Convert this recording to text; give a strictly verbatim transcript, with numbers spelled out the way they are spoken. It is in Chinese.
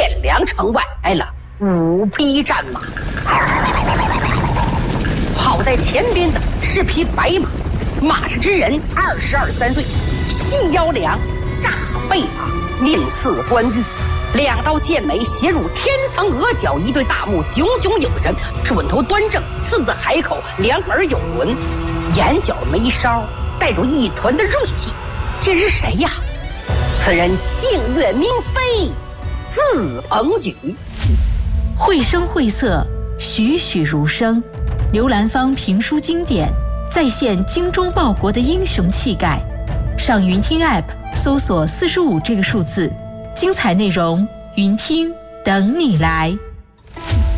汴梁城外来了五匹战马，跑在前边的是匹白马，马氏之人二十二三岁，细腰梁，大背马，面似冠玉，两刀剑眉斜入天层额角，一对大目炯炯有神，准头端正，四字海口，两耳有轮，眼角眉梢带着一团的锐气。这是谁呀？此人姓岳名飞，字鹏举。 绘声绘色，栩栩如生，刘兰芳评书经典，再现精忠报国的英雄气概。上云听 App 搜索四十五这个数字，精彩内容云听等你来。